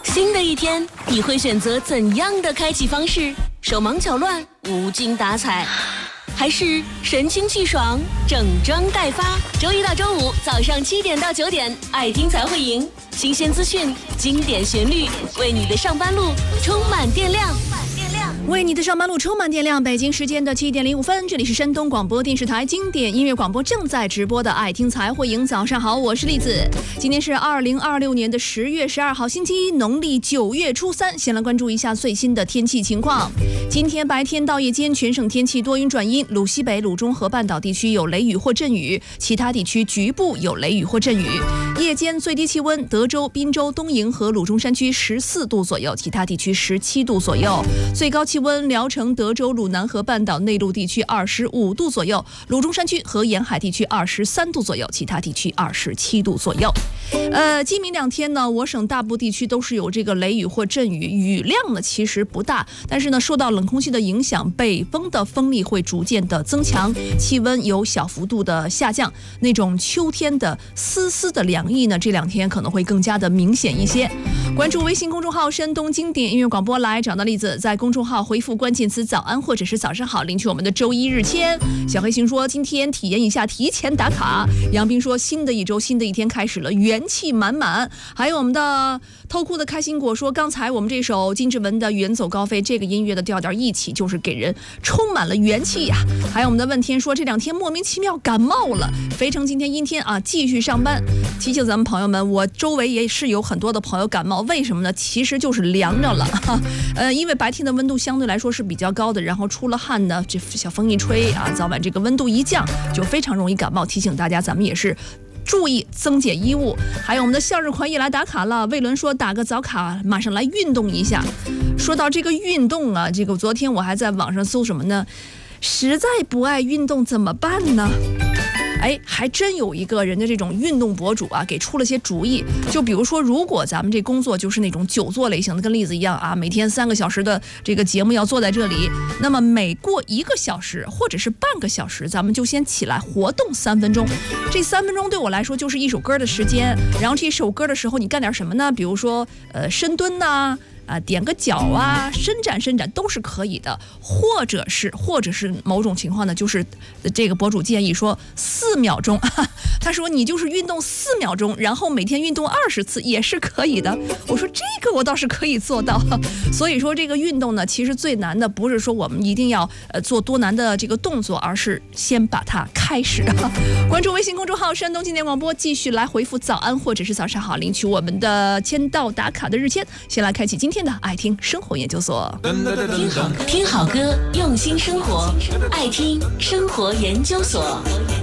新的一天，你会选择怎样的开启方式？手忙脚乱、无精打采，还是神清气爽、整装待发？周一到周五早上7点到9点，爱听才会赢。新鲜资讯，经典旋律，为你的上班路充满电量。 为你的上班路充满电量。北京时间的7点05分，这里是山东广播电视台经典音乐广播正在直播的爱听才会赢。早上好，我是栗子。今天是2026年的10月12号，星期一，农历9月初3。先来关注一下最新的天气情况。今天白天到夜间全省天气多云转阴，鲁西北、鲁中和半岛地区有雷雨或阵雨，其他地区局部有雷雨或阵雨。夜间最低气温，德州、滨州、东营和鲁中山区14度左右，其他地区17度左右。最高气温，聊城、德州、鲁南和半岛内陆地区25度左右，鲁中山区和沿海地区23度左右，其他地区27度左右。今明两天呢，我省大部地区都是有这个雷雨或阵雨，雨量呢其实不大，但是呢受到冷空气的影响，北风的风力会逐渐的增强，气温有小幅度的下降，那种秋天的丝丝的凉意呢，这两天可能会更加的明显一些。关注微信公众号山东经典音乐广播，来找到栗子，在公众号回复关键词早安或者是早上好，领取我们的周一日签。小黑熊说今天体验一下提前打卡。杨斌说新的一周新的一天开始了，元气满满。还有我们的偷哭的开心果说，刚才我们这首金志文的远走高飞，这个音乐的调调一起就是给人充满了元气呀。还有我们的问天说，这两天莫名其妙感冒了。肥城今天阴天啊，继续上班。提醒咱们朋友们，我周围也是有很多的朋友感冒，为什么呢？其实就是凉着了因为白天的温度相对来说是比较高的，然后出了汗呢，这小风一吹啊，早晚这个温度一降，就非常容易感冒。提醒大家，咱们也是注意增减衣物。还有我们的向日葵也来打卡了，魏伦说打个早卡，马上来运动一下。说到这个运动啊，这个昨天我还在网上搜什么呢？实在不爱运动怎么办呢？还真有一个人的这种运动博主啊，给出了些主意。就比如说，如果咱们这工作就是那种久坐类型的，跟栗子一样啊，每天3个小时的这个节目要坐在这里，那么每过1个小时或者是半个小时，咱们就先起来活动3分钟。这3分钟对我来说就是一首歌的时间。然后这首歌的时候，你干点什么呢？比如说深蹲呐。踮个脚啊，伸展伸展都是可以的，或者是某种情况呢，就是这个博主建议说4秒钟，他说你就是运动4秒钟，然后每天运动20次也是可以的。我说这个我倒是可以做到。所以说这个运动呢，其实最难的不是说我们一定要做多难的这个动作，而是先把它开始。关注微信公众号山东经典广播，继续来回复早安或者是早上好，领取我们的签到打卡的日签。先来开启今天的爱听生活研究所。 听好歌，用心生活，爱听生活研究所。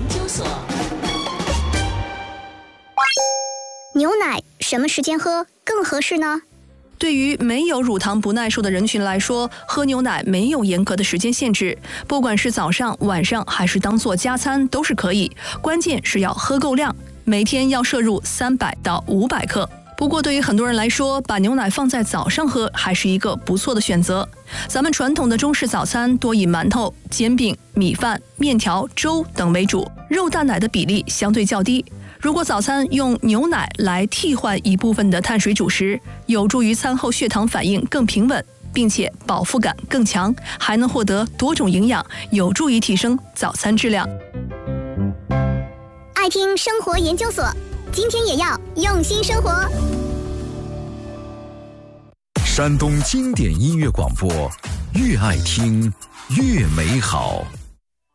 牛奶什么时间喝更合适呢？ 对于没有乳糖不耐受的人群来说，喝牛奶没有严格的时间限制，不管是早上、晚上还是当做加餐都是可以，关键是要喝够量，每天要摄入300到500克。不过对于很多人来说，把牛奶放在早上喝还是一个不错的选择。咱们传统的中式早餐多以馒头、煎饼、米饭、面条、粥等为主，肉蛋奶的比例相对较低。如果早餐用牛奶来替换一部分的碳水主食，有助于餐后血糖反应更平稳，并且饱腹感更强，还能获得多种营养，有助于提升早餐质量。 爱听生活研究所，今天也要用心生活。 山东经典音乐广播，越爱听越美好。